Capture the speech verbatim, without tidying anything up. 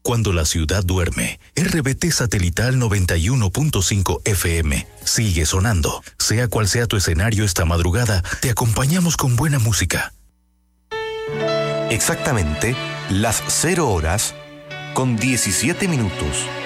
Cuando la ciudad duerme, R B T Satelital noventa y uno punto cinco F M sigue sonando. Sea cual sea tu escenario esta madrugada, te acompañamos con buena música. Exactamente las cero horas con diecisiete minutos.